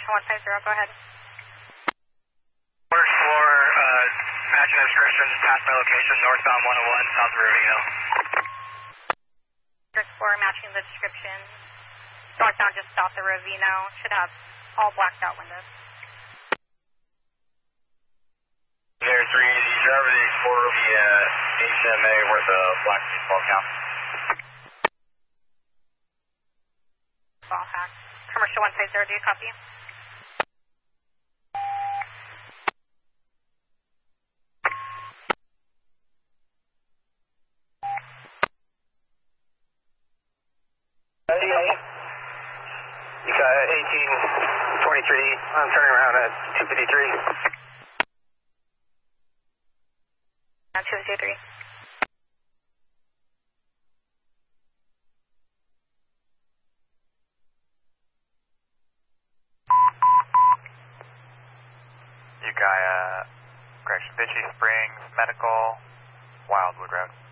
Commercial 150, go ahead. First floor, matching descriptions past my location, northbound 101, south of Ravino. First floor, matching the description. Northbound just south of Ravino. Should have all blacked out windows. There 3, the driver of the Explorer will be HMA worth a black ball count. Ball hack. Commercial 150, do you copy? You got 1823, I'm turning around at 253. 253. You got correction, Vichy Springs, Medical, Wildwood Road.